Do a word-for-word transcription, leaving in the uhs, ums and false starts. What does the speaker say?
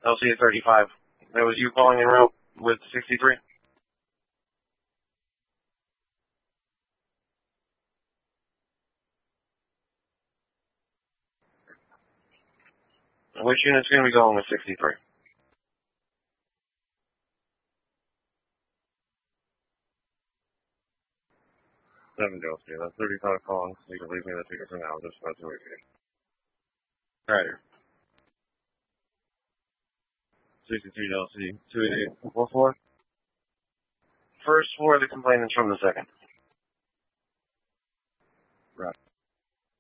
L C at thirty-five. That was you calling en route with sixty-three? Which unit's going to be going with sixty-three? seven Joe Street. That's thirty-five calling, so you can leave me the ticket for now. Just about to wait for you. Right here. sixty-three L C, two eight eight four four. First floor, the complainant's from the second.